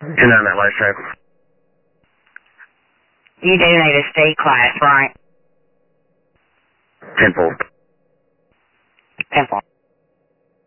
And on that last track. You do need a state class, right? 10-4. 10-4.